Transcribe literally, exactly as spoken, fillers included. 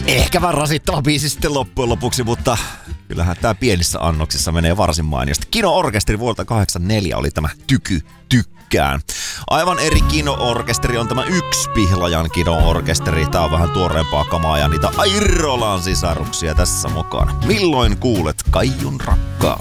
Ehkä vähän rasittava biisi sitten loppujen lopuksi, mutta kyllähän tää pienissä annoksissa menee varsin mainiosti. Kino-orkesteri vuodelta kahdeksankymmentäneljä oli tämä Tyky tykkään. Aivan eri Kino-orkesteri on tämä Yksi Pihlajan Kino-orkesteri. Tää on vähän tuoreempaa kamaa ja niitä Airolan sisaruksia tässä mukana. Milloin kuulet Kaijun rakkauden?